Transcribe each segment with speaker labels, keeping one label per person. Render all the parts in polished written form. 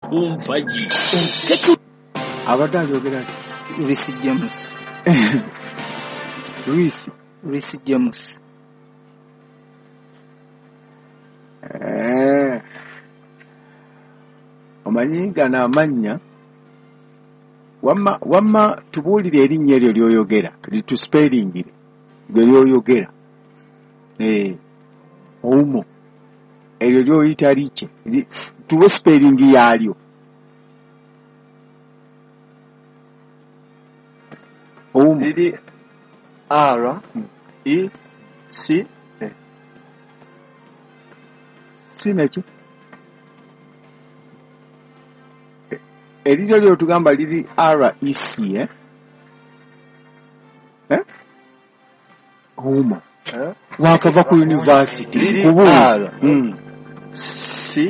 Speaker 1: Kumpaji.
Speaker 2: Abadde ayogera
Speaker 3: Luis James. Luis James.
Speaker 2: Omanyi gano amannya wamma tubuulire erinnya eryo ly'oyogera lituspellingire gwe ly'oyogera Oumo eryo ly'oyita like tuwe spelling yaalyo Oumo
Speaker 4: liri R E C
Speaker 2: sinaki eriryo lyotugamba liri REC Oumo wakava ku university
Speaker 4: R C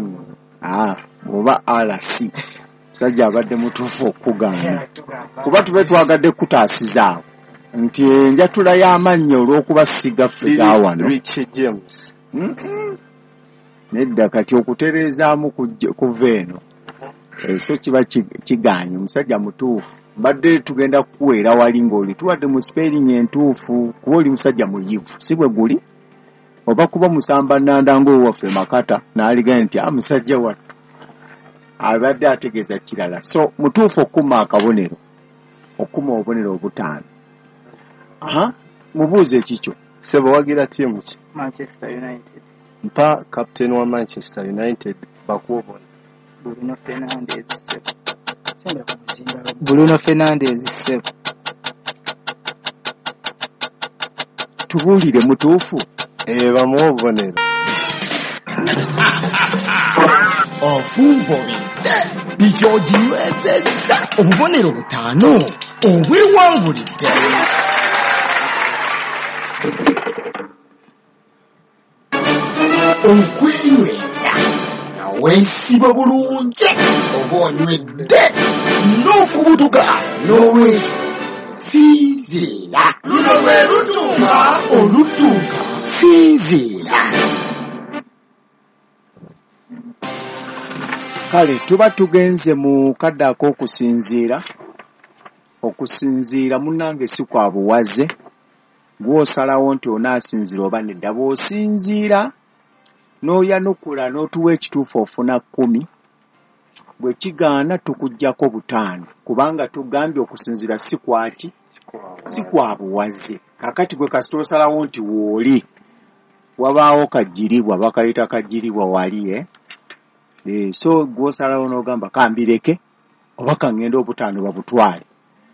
Speaker 2: oba RC musajja abadde mutuufu okugamba kuba tube twagadde kutaasizaawo nti enjatula y'amannyo olw'okuba sigaffe gaawano
Speaker 4: Rich James
Speaker 2: nedda kati okutereezaamu kuva eno so kiba kigaanye omusajja mutuufu badde tugenda kukuweera wali ng'oli tuwadde mu spelling entuufu kuba oli musajja muyivu si bwe guli oba kuba musamba nnanda ng'owaffe Makata n'aliganya nti musajja wattu abadde ategeeza kirala so mutuufu okuma akabonero okuma obubonero obutaano mubuuze ekikyo
Speaker 4: sebo wagira tiimu ki
Speaker 3: Manchester United.
Speaker 4: mpa captain wa Manchester United bakuobona
Speaker 3: Bruno Fernandes sebo. Bruno Fernandes sebo.
Speaker 2: tubuulire mutuufu
Speaker 4: bamuwa obubonero
Speaker 1: Ofumbo bityo ginywezezza obubonero butaano obwewangulidde. Okwenyweza nga weesiba bulungi oba onywedde n'ofubutuka n'olwekyo sinziira. Luno lwe lutuuka olutuuka sinziira.
Speaker 2: kale tuba tugenze mu kadde ak'okusinziira munnange si kwa buwaze gw'osalawo nti onaasinziira oba nedda bw'osinziira n'oyanukula n'otuwa ekituufu ofuna 10 bwe kigaana tukuggyako 5 kubanga tugambye okusinziira si kwaki si kwa buwaze kakati gwe kasita osalawo nti wooli wabaawo kajjiribwa bakayita kajjiribwa wali so gw'osalawo n'ogamba kambireke oba kangenda obutaano babutwale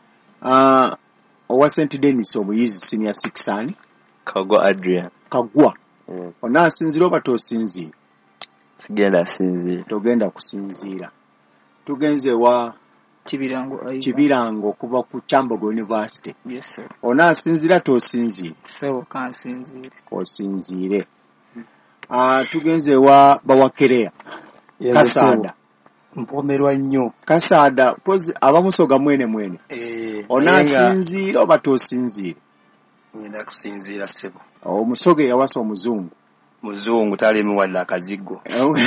Speaker 2: owa St. Denis omuyizi senior 6 ani
Speaker 5: Kagwa Adrian
Speaker 2: Kagwa onaasinziira oba tosinziira
Speaker 5: sigenda sinziira
Speaker 2: togenda kusinziira tugenze wa Kibirango okuva ku Kyambogo University
Speaker 3: Yes sir.
Speaker 2: onaasinziira tosinziira
Speaker 3: Sebo kansinziire.
Speaker 2: osinziire tugenze wa Bawakerea Kasaada
Speaker 1: Mpomerwa nnyo.
Speaker 2: Kasaada pozi abamusoga mwene onaasinziira oba tosinziira
Speaker 1: Ngenda kusinziira sebo.
Speaker 2: omusoge yawasa omuzungu
Speaker 1: Muzungu talemewadde akazigo.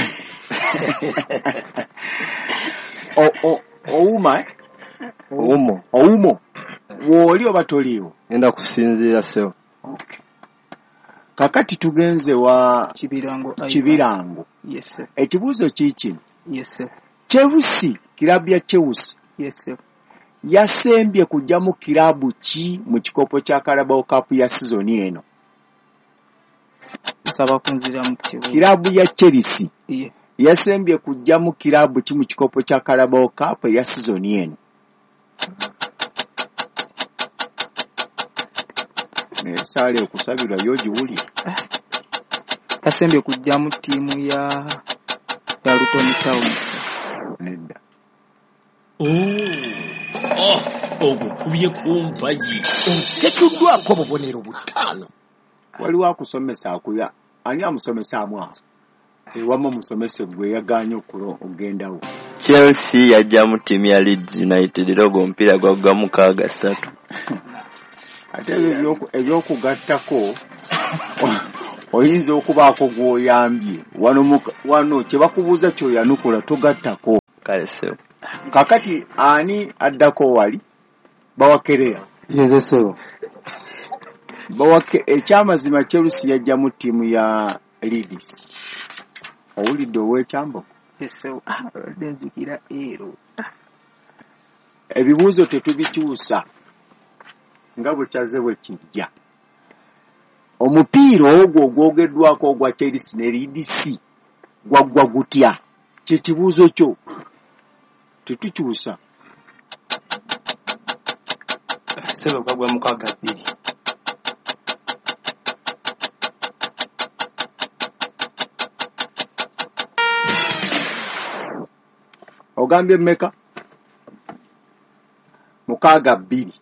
Speaker 2: Ouma Oumo wooli oba toliiwo
Speaker 4: ngenda kusinziira sebo
Speaker 2: kakati tugenze wa Kibirango
Speaker 3: Yes sir.
Speaker 2: ekibuuzo kiikino
Speaker 3: Yes sir.
Speaker 2: Chelsea kirabu ya Chelsea
Speaker 3: Yes sir.
Speaker 2: yasembye kujjamu kirabu ki mu kikopo kya Carabao Cup ya sizoni eno
Speaker 3: Nsaba kunzira mu kibuga.
Speaker 2: kirabu ya Chelsea
Speaker 3: Yeah.
Speaker 2: yasembye kujjamu kirabu ki mu kikopo kya Carabao Cup ya sizoni eno sale okusabirwa yogiwuli
Speaker 3: Yasembye kujja mu ttiimu ya Luton Town.
Speaker 2: nedda
Speaker 1: ogukubye kumpaji oteekeddwako obubonero butaano.
Speaker 2: waliwo akusomesa akuya ani amusomesaamu awo ewama musomese gwe yagaanye ogendawo
Speaker 5: Chelsea yajja mu ttiimu ya Leeds United era ogwo omupiira gwagwamu 6-3
Speaker 2: ate ebyokugattako oyinza okubaako gw'oyambye wano kye bakubuuza ky'oyanukula togattako.
Speaker 5: Kale ssebo.
Speaker 2: Kakati ani addako wali? Bawakereya.
Speaker 1: Nze ssebo.
Speaker 2: Ekyamazima Chelsea yajjamu ttiimu ya Leeds. Owulidde ow'ekyambo?
Speaker 3: Ssebo nzukira ero.
Speaker 2: Ebibuuzo tetubikyusa nga bwe kyaze bwe kijja. Omupiira ogwo ogwogeddwako ogwa Chelsea ne Leeds gwaggwa gutya? Kye kibuuzo kyo tetukyusa.
Speaker 1: Ssebo gwaggwa 6-2.
Speaker 2: Ogambye mmeka? 6-2.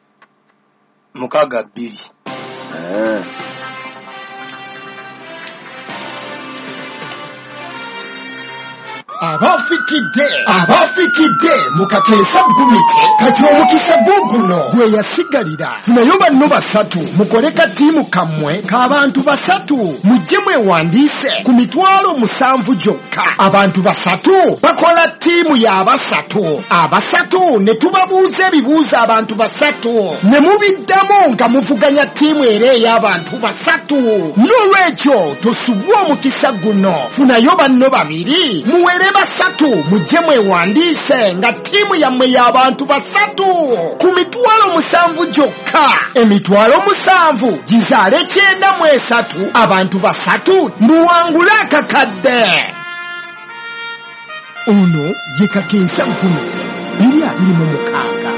Speaker 1: 6-2.
Speaker 6: abafikidde mukakeesa gumite kati omukisa guno gwe yasigalira. Funayo banno 3 mukole ka ttiimu kammwe k'abantu 3 mujje mwewandiise ku 7,000 gyokka. Abantu 3 bakola ttiimu ya 3 ne tubabuuza ebibuuzo abantu 3 ne mubiddamu nga muvuganya ttiimu era ey'abantu 3. N'olwekyo tosubwe omukisa guno. Funayo banno 2 muwere 3 mujje mwewandiise nga ttiimu yammwe y'abantu 3 ku 7,000 gyokka. 7,000 gizaale 93 abantu 3 muwangule akakadde. Ono ye Kakeesa Gumite 226.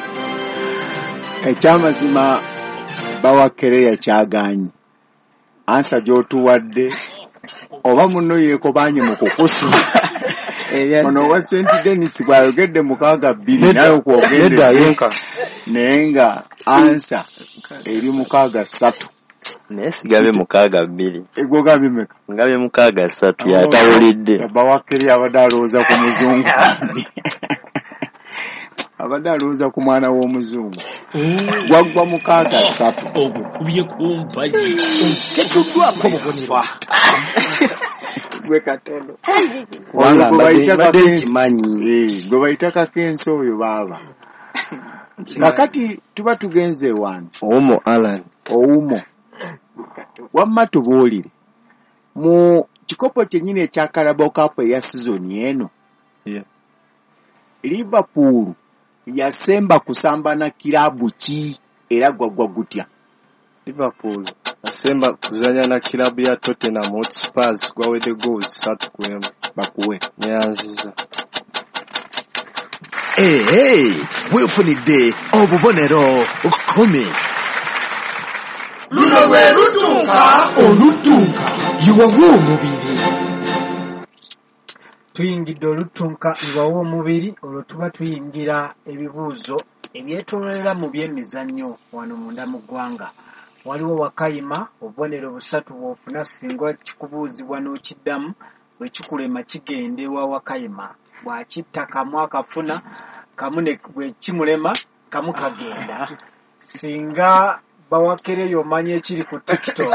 Speaker 2: Ekyamazima Bawakereya kyagaanyi. Ansa gy'otuwadde oba munno yeekobanye mu kukusu. Ono wa St. Denis bw'ayogedde 6-2 naye okwogedde naye nga ansa eri 6-3.
Speaker 5: Naye sigabe 6-2.
Speaker 2: Egwo gambye mmeka?
Speaker 5: Ngabe 6-3 yatawulidde.
Speaker 2: Bawakereya abadde alowooza ku muzungu. Abadde alowooza ku mwana w'omuzungu. Gwaggwa 6-3.
Speaker 1: Ogukubye kumpagi. Tetuddwako bubonero.
Speaker 2: Gwe katono. Gwe bayita Kakensa oyo baaba. Kakati tuba tugenze wano.
Speaker 4: Oumo Alan.
Speaker 2: Oumo. Wamma tubuulire. Mu kikopo kyennyini ekya Carabao Cup eya sizoni eno. Liverpool yasemba kusambana kirabu ki era gwaggwa gutya?
Speaker 4: Liverpool asemba kuzanya na kilabu ya Tottenham Hotspur gwawedde goals 3-1
Speaker 2: bakuwe
Speaker 4: nyanziza.
Speaker 6: Weefunidde obubonero 10.
Speaker 7: Luno lwe lutuuka
Speaker 6: Olutuuka yiwawo omubiri.
Speaker 3: Tuyingidde olutunka iwawo omubiri. Olwo tuba tuyingira ebibuuzo ebyetoolera mu by'emizannyo wano munda mu ggwanga. Waliwo wakayima obubonero 3 bw'ofuna singa kikubuuzibwa n'okiddamu. Bwe kikulema kigenda ewa wakayima. Bw'akitta kamu akafuna, kamu ne bwe kimulema kamu kagenda. Singa Bawakereya omanye ekiri ku TikTok.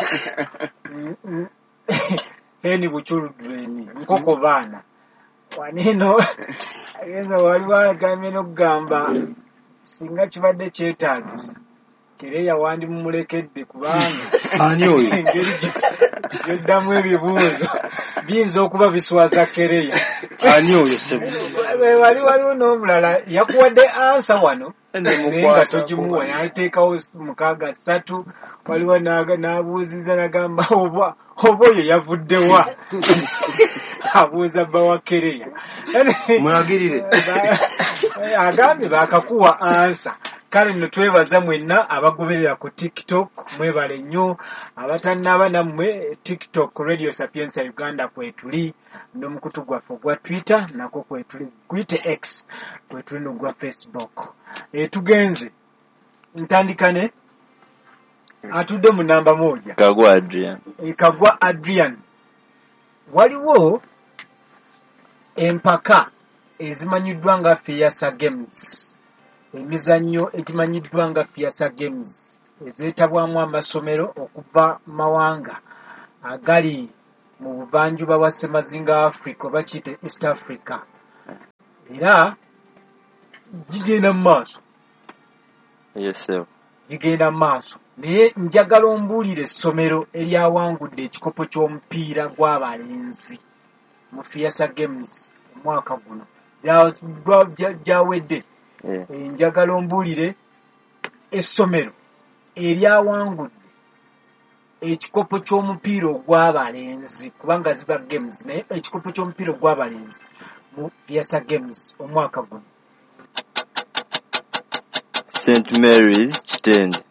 Speaker 3: Heni buchuludweni nkoko baana. Waneno waliwo agambye n'okugamba singa kibadde kyetaagisa Kereya wandi mumulekedde kubanga
Speaker 1: ani oyo
Speaker 3: yeddamu ebibuuzo biyinza okuba biswaza Kereya.
Speaker 1: Ani oyo sebo?
Speaker 3: Waliwo n'omulala yakuwadde ansa wano nga togimuwa yateekawo 6-3. Waliwo n'abuuziza n'agamba oba oyo yavuddewa. Abuuza Bawakereya.
Speaker 1: Mulagirire.
Speaker 3: Agambye baakakuwa ansa. Kale nno twebaza mwenna abagoberera ku TikTok mwebale nnyo. Abatannaba nammwe TikTok Radio Sapienza Uganda kwetuli, n'omukutu gwaffe ogwa Twitter nako kwetuli, guyite X kwetuli n'ogwa Facebook. Tugenze ntandikane atudde mu namba 1
Speaker 5: Kagwa Adrian.
Speaker 3: Kagwa Adrian. Waliwo empaka ezimanyiddwa nga Fiasa Games. Emizannyo egimanyiddwa nga Fiasa Games ezeetabwamu amasomero okuva mawanga agali mu buvanjuba bwa Ssemazinga Africa oba kiyite East Africa era gigenda mu maaso.
Speaker 5: Yes, sir.
Speaker 3: Gigenda mu maaso naye njagala ombuulire essomero eryawangudde ekikopo ky'omupiira gw'abalenzi mu Fiasa Games omwaka guno gyawedde. Njagala ombuulire essomero eryawangudde ekikopo ky'omupiira ogw'abalenzi kubanga ziba games naye ekikopo ky'omupiira ogw'abalenzi mu Fiasa Games omwaka guno.
Speaker 5: St. Mary's Kitende.